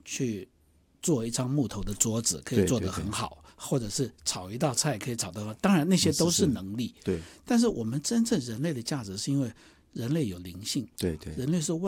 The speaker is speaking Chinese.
去做一张木头的桌子可以做得很好，或者是炒一道菜可以炒得很好，当然那些都是能力。 对， 但是我们真正人类的价值是因为人类有灵性， 对对， 人类是